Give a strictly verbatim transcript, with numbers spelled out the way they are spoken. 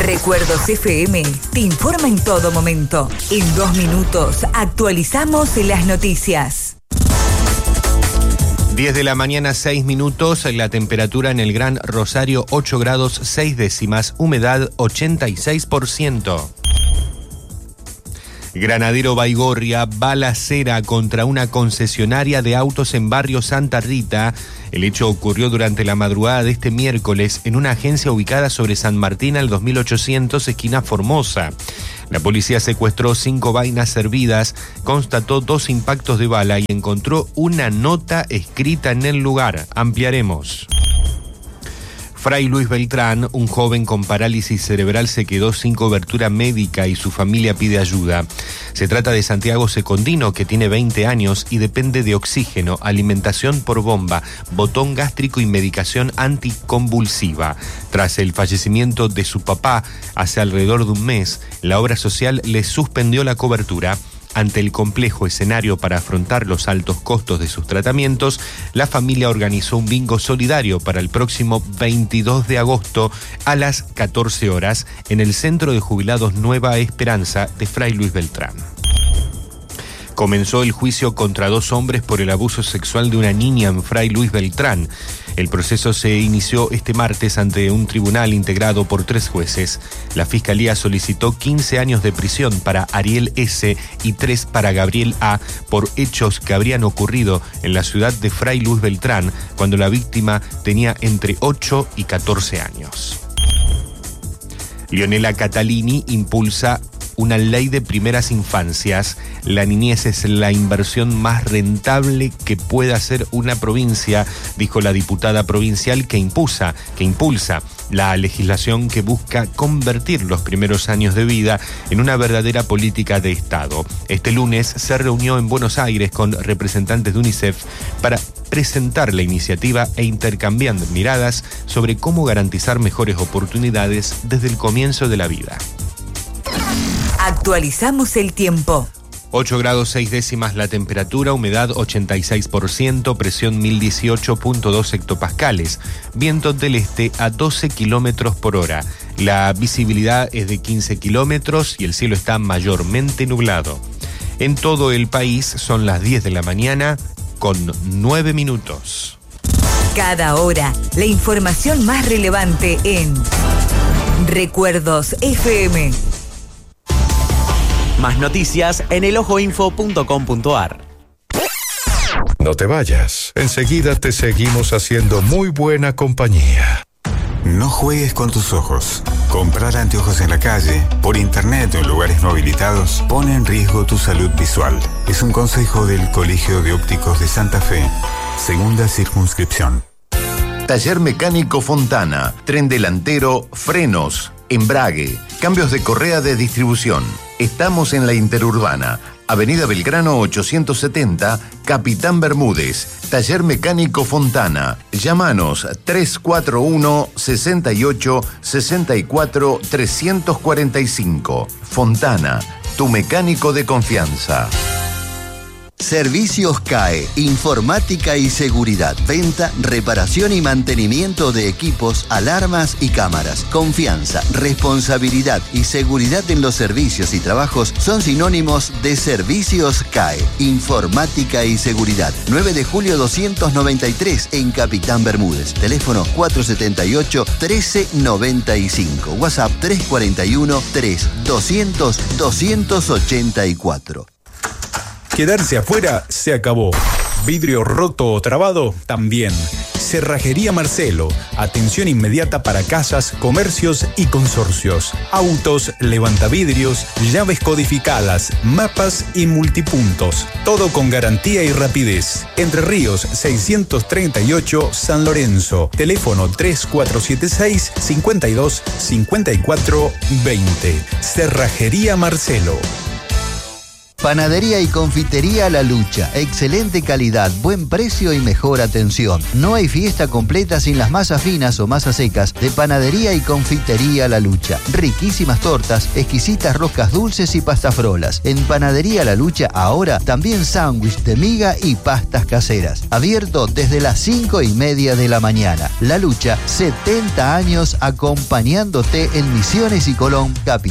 Recuerdos F M te informa en todo momento. En dos minutos actualizamos las noticias. diez de la mañana, seis minutos, la temperatura en el Gran Rosario, ocho grados, seis décimas, humedad ochenta y seis por ciento. Granadero Baigorria, balacera contra una concesionaria de autos en barrio Santa Rita. El hecho ocurrió durante la madrugada de este miércoles en una agencia ubicada sobre San Martín al dos mil ochocientos, esquina Formosa. La policía secuestró cinco vainas servidas, constató dos impactos de bala y encontró una nota escrita en el lugar. Ampliaremos. Fray Luis Beltrán, un joven con parálisis cerebral, se quedó sin cobertura médica y su familia pide ayuda. Se trata de Santiago Secondino, que tiene veinte años y depende de oxígeno, alimentación por bomba, botón gástrico y medicación anticonvulsiva. Tras el fallecimiento de su papá hace alrededor de un mes, la obra social le suspendió la cobertura. Ante el complejo escenario para afrontar los altos costos de sus tratamientos, la familia organizó un bingo solidario para el próximo veintidós de agosto a las catorce horas en el Centro de Jubilados Nueva Esperanza de Fray Luis Beltrán. Comenzó el juicio contra dos hombres por el abuso sexual de una niña en Fray Luis Beltrán. El proceso se inició este martes ante un tribunal integrado por tres jueces. La Fiscalía solicitó quince años de prisión para Ariel S. y tres para Gabriel A. por hechos que habrían ocurrido en la ciudad de Fray Luis Beltrán cuando la víctima tenía entre ocho y catorce años. Leonela Catalini impulsa una ley de primeras infancias. La niñez es la inversión más rentable que pueda hacer una provincia, dijo la diputada provincial que impulsa, que impulsa la legislación que busca convertir los primeros años de vida en una verdadera política de Estado. Este lunes se reunió en Buenos Aires con representantes de UNICEF para presentar la iniciativa e intercambiar miradas sobre cómo garantizar mejores oportunidades desde el comienzo de la vida. Actualizamos el tiempo. ocho grados seis décimas la temperatura, humedad ochenta y seis por ciento, presión mil dieciocho punto dos hectopascales, viento del este a doce kilómetros por hora. La visibilidad es de quince kilómetros y el cielo está mayormente nublado. En todo el país son las diez de la mañana con nueve minutos. Cada hora, la información más relevante en Recuerdos F M. Más noticias en el ojo info punto com punto a r. No te vayas. Enseguida te seguimos haciendo muy buena compañía. No juegues con tus ojos. Comprar anteojos en la calle, por internet o en lugares no habilitados, pone en riesgo tu salud visual. Es un consejo del Colegio de Ópticos de Santa Fe. Segunda circunscripción. Taller Mecánico Fontana. Tren delantero, frenos, embrague, cambios de correa de distribución. Estamos en la Interurbana, Avenida Belgrano ochocientos setenta, Capitán Bermúdez. Taller Mecánico Fontana. Llámanos tres cuatro uno, seis ocho, seis cuatro, tres cuatro cinco. Fontana, tu mecánico de confianza. Servicios C A E, informática y seguridad, venta, reparación y mantenimiento de equipos, alarmas y cámaras. Confianza, responsabilidad y seguridad en los servicios y trabajos son sinónimos de Servicios C A E, informática y seguridad. nueve de julio doscientos noventa y tres en Capitán Bermúdez. Teléfono cuatro siete ocho, uno tres nueve cinco. WhatsApp tres cuatro uno, tres, doscientos, doscientos ochenta y cuatro. Quedarse afuera se acabó. Vidrio roto o trabado también. Cerrajería Marcelo. Atención inmediata para casas, comercios y consorcios. Autos, levantavidrios, llaves codificadas, mapas y multipuntos. Todo con garantía y rapidez. Entre Ríos seiscientos treinta y ocho, San Lorenzo. Teléfono tres cuatro siete seis, cinco dos, cinco cuatro dos cero. Cerrajería Marcelo. Panadería y confitería La Lucha. Excelente calidad, buen precio y mejor atención. No hay fiesta completa sin las masas finas o masas secas de Panadería y confitería La Lucha. Riquísimas tortas, exquisitas roscas dulces y pastafrolas. En Panadería La Lucha ahora también sándwich de miga y pastas caseras. Abierto desde las cinco y media de la mañana. La Lucha, setenta años acompañándote en Misiones y Colón, capital.